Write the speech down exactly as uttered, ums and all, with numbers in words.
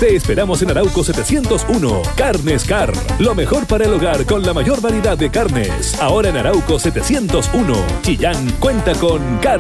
Te esperamos en Arauco setecientos uno. Carnes Car. Lo mejor para el hogar con la mayor variedad de carnes. Ahora en Arauco setecientos uno. Chillán cuenta con Car.